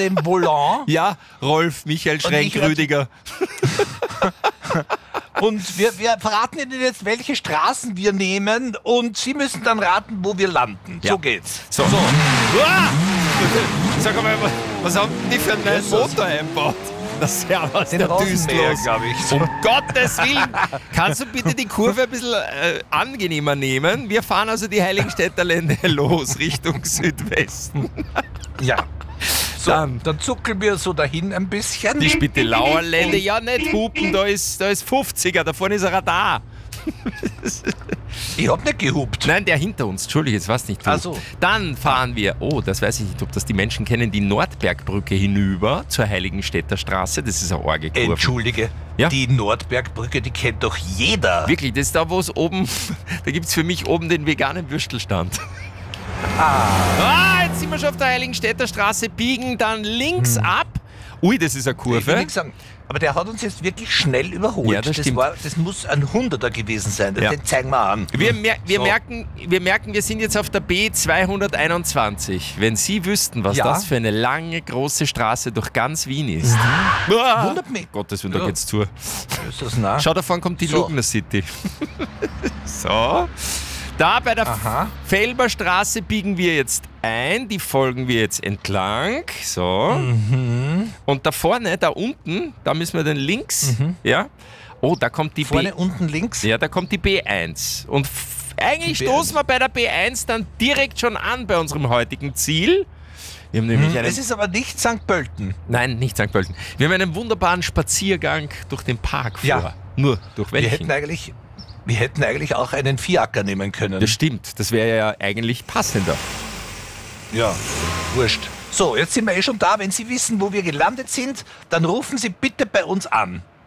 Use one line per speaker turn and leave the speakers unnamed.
dem Volant.
Ja, Rolf, Michael Schrenk-Rüdiger.
Und wir verraten Ihnen jetzt, welche Straßen wir nehmen und Sie müssen dann raten, wo wir landen.
Ja.
So geht's.
So. Uah! Sag mal, was haben die für einen neuen
Jesus.
Motor eingebaut? Das Servus,
Den
der
Rosenmäher,
Düstlos.
glaube ich.
Um Gottes Willen, kannst du bitte die Kurve ein bisschen angenehmer nehmen? Wir fahren also die Heiligenstädter Lände los, Richtung Südwesten.
Ja. So,
Dann-
dann zuckeln wir so dahin ein bisschen.
Die Spittelauer Lände, ja nicht hupen, da ist 50er, da vorne ist ein Radar.
Ich hab nicht gehupt.
Nein, der hinter uns, Entschuldige, jetzt war's nicht du.
Ach so.
Dann fahren wir, das weiß ich nicht, ob das die Menschen kennen, die Nordbergbrücke hinüber zur Heiligenstädter Straße, das ist eine arge Kurve.
Entschuldige,
Ja?
die Nordbergbrücke, die kennt doch jeder.
Wirklich, das ist da, wo es oben, da gibt es für mich oben den veganen Würstelstand. Jetzt sind wir schon auf der Heiligenstädter Straße, biegen dann links ab. Ui, das ist eine
Ich will
Kurve.
nichts sagen. Aber der hat uns jetzt wirklich schnell überholt.
Ja, das stimmt.
Das muss ein 100er gewesen sein.
Ja.
Den zeigen wir an.
Wir
So.
merken, wir sind jetzt auf der B221. Wenn Sie wüssten, was
Ja.
das für eine lange, große Straße durch ganz Wien ist.
Wundert mich.
Gottes Willen, da
Ja.
geht's zu.
Ist das nah?
Schau, da vorne kommt die
So.
Lugner City. So. Da bei der
Aha.
Felberstraße biegen wir jetzt ein, die folgen wir jetzt entlang. So.
Mhm.
Und da vorne, da unten, da müssen wir dann links. Ja. Oh, da kommt die
Vorne, unten links.
Ja, da kommt die B1. Und eigentlich
Die B1.
stoßen wir bei der B1 dann direkt schon an bei unserem heutigen Ziel. Wir haben nämlich einen.
Es ist aber nicht St. Pölten.
Nein, nicht St. Pölten. Wir haben einen wunderbaren Spaziergang durch den Park vor.
Ja.
Nur durch
Wir
welchen?
hätten eigentlich auch einen Fiaker nehmen können.
Das stimmt. Das wäre ja eigentlich passender.
Ja, wurscht. So, jetzt sind wir schon da. Wenn Sie wissen, wo wir gelandet sind, dann rufen Sie bitte bei uns an.